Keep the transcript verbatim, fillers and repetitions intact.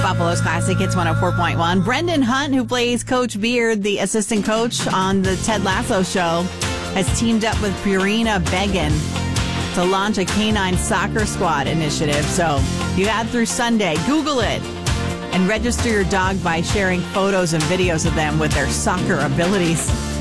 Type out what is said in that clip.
Buffalo's Classic Hits one oh four point one. Brendan Hunt, who plays Coach Beard, the assistant coach on the Ted Lasso show, has teamed up with Purina Beggin to launch a canine soccer squad initiative. So you have through Sunday. Google it and register your dog by sharing photos and videos of them with their soccer abilities.